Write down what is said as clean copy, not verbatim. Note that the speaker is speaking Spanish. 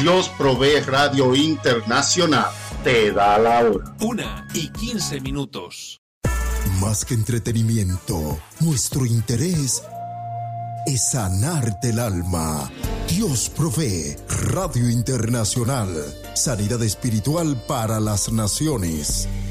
Dios Provee Radio Internacional te da la hora. 1:15. Más que entretenimiento, nuestro interés es sanarte el alma. Dios Provee Radio Internacional. Sanidad espiritual para las naciones.